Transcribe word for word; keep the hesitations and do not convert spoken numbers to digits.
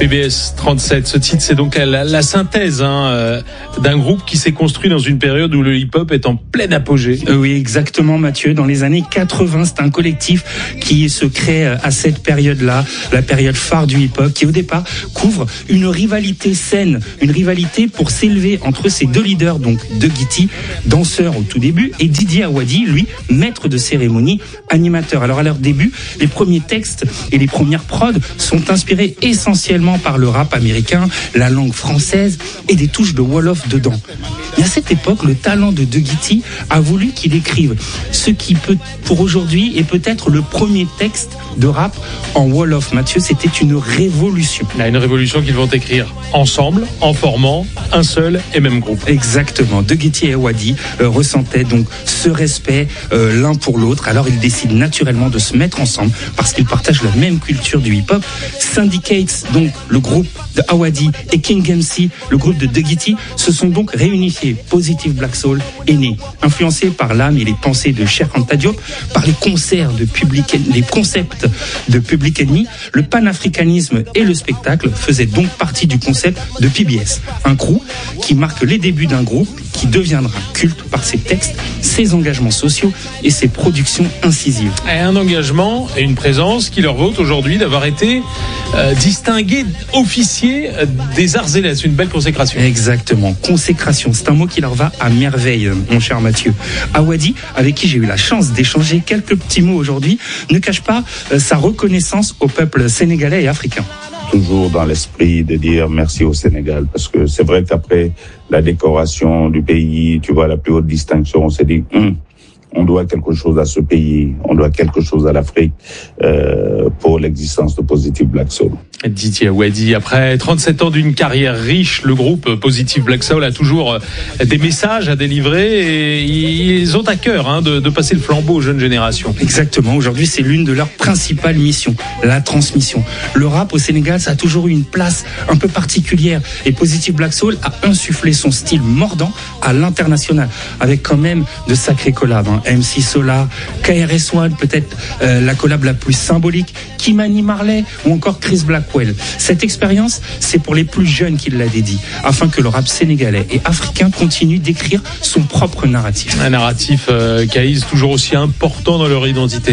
P B S trente-sept. Ce titre, c'est donc la, la synthèse hein, euh, d'un groupe qui s'est construit dans une période où le hip-hop est en plein apogée. Euh, oui, exactement, Mathieu. Dans les années quatre-vingts, c'est un collectif qui se crée à cette période-là, la période phare du hip-hop, qui au départ couvre une rivalité saine, une rivalité pour s'élever entre ces deux leaders, donc De Guity, danseur au tout début, et Didier Awadi, lui, maître de cérémonie, animateur. Alors à leur début, les premiers textes et les premières prods sont inspirés essentiellement par le rap américain, la langue française et des touches de Wolof dedans. Mais à cette époque, le talent de De Guity a voulu qu'il écrive ce qui peut, pour aujourd'hui, est peut-être le premier texte de rap en Wolof. Mathieu, c'était une révolution. Là, une révolution qu'ils vont écrire ensemble, en formant un seul et même groupe. Exactement. De Guity et Awadi euh, ressentaient donc ce respect euh, l'un pour l'autre. Alors ils décident naturellement de se mettre ensemble parce qu'ils partagent la même culture du hip-hop. Syndicates, donc le groupe de Awadi, et King M C, le groupe de De Guity, se sont donc réunifiés. Positive Black Soul est né, influencé par l'âme et les pensées de Cheikh Anta Diop, par les concerts de Public, les concepts de Public Enemy. Le panafricanisme et le spectacle faisaient donc partie du concept de P B S, un crew qui marque les débuts d'un groupe qui deviendra culte par ses textes, ses engagements sociaux et ses productions incisives. Et un engagement et une présence qui leur vaut aujourd'hui d'avoir été euh, distingués officiers des arts et lettres. Une belle consécration. Exactement, consécration, c'est un mot qui leur va à merveille, mon cher Mathieu. Awadi, avec qui j'ai eu la chance d'échanger quelques petits mots aujourd'hui, ne cache pas euh, sa reconnaissance au peuple sénégalais et africain. Toujours dans l'esprit de dire merci au Sénégal, parce que c'est vrai qu'après la décoration du pays, tu vois, la plus haute distinction, on s'est dit, hum, on doit quelque chose à ce pays, on doit quelque chose à l'Afrique euh, pour l'existence de Positive Black Soul. Didier Awadi, après trente-sept ans d'une carrière riche, le groupe Positive Black Soul a toujours des messages à délivrer et ils ont à cœur hein, de, de passer le flambeau aux jeunes générations. Exactement, aujourd'hui c'est l'une de leurs principales missions, la transmission. Le rap au Sénégal, ça a toujours eu une place un peu particulière et Positive Black Soul a insufflé son style mordant à l'international, avec quand même de sacrés collabs. Hein. M C Solar, K R S One, peut-être euh, la collab la plus symbolique, Kimani Marley ou encore Chris Blackwell. Cette expérience, c'est pour les plus jeunes qu'il l'a dédié, afin que le rap sénégalais et africain continue d'écrire son propre narratif. Un narratif, euh, Caïs, toujours aussi important dans leur identité.